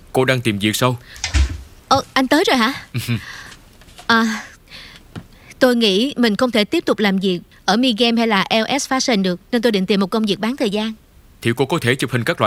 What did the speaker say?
Cô đang tìm việc sao? Anh tới rồi hả? Tôi nghĩ mình không thể tiếp tục làm việc ở Mi Game hay là LS Fashion được, nên tôi định tìm một công việc bán thời gian. Thì cô có thể chụp hình các loại